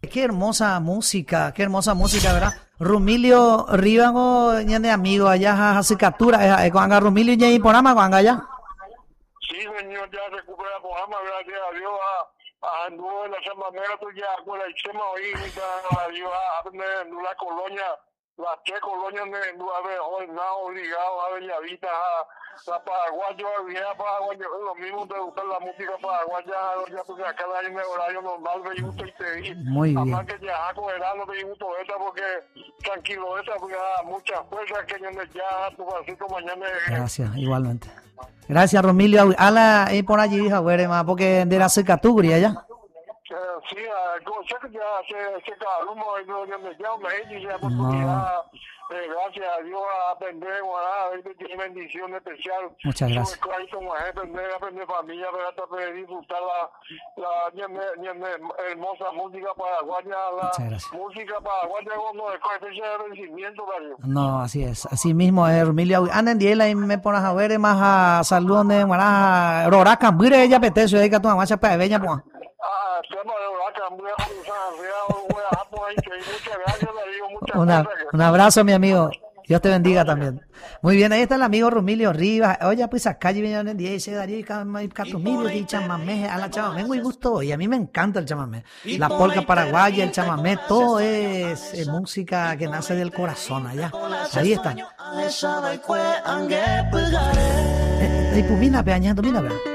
Qué hermosa música, ¿verdad? Rumilio Ríbago, ñande amigo, allá hace captura, cuando Rumilio y Porama, cuando allá. Sí, señor, ya recupera Porama, gracias a Dios, anduvo en la chamamera tuya, con la chema hoy, a Dios, en la colonia, las 3 colonias de hoy, nada obligado a Bellavista, la paraguaya, vieja paraguaya, lo mismo te gusta la música paraguaya, ya porque acá hay un horario normal, me gusta y te vi. Muy bien. Además que ya con verano me gusta esta porque tranquilo esta, porque muchas fuerzas que yo me ya tu vasito mañana. Gracias, igualmente. Gracias, Romilio. Ala, por allí, hija, güey, más porque de la secatugri allá. Sí, sé que ya se calumó, yo me llamo, me dice la oportunidad. Gracias a Dios a aprender, a ver que tiene bendición especial. Muchas gracias. Aprender familia, para disfrutar la hermosa música paraguaya, la música paraguaya cuando es fecha de vencimiento, Darío. No, así es, así mismo es, Romilio. Anden diela y me pones a ver más a salud de Guará, Roraca, mire ella petecio, ahí que tu mamá se puede ver, pues. Un abrazo, mi amigo. Dios te bendiga también. Muy bien, ahí está el amigo Romilio Rivas. Oye, pues acá viene el día y se daría Catumilio y chamamé, a la chamamé muy gusto. Y a mí me encanta el chamamé. La polca paraguaya, el chamamé, todo es música que nace del corazón allá. Ahí está. Y pues mira, peañando, mira,